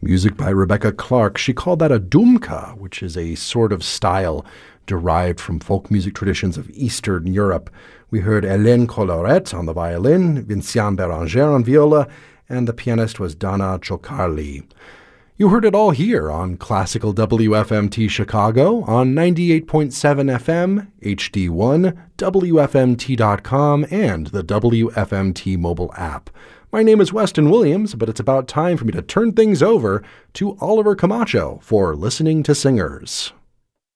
Music by Rebecca Clark. She called that a dumka, which is a sort of style derived from folk music traditions of Eastern Europe. We heard Hélène Colloret on the violin, Vinciane Béranger on viola, and the pianist was Dana Chokarli. You heard it all here on Classical WFMT Chicago on 98.7 FM, HD1, WFMT.com, and the WFMT mobile app. My name is Weston Williams, but it's about time for me to turn things over to Oliver Camacho for Listening to Singers.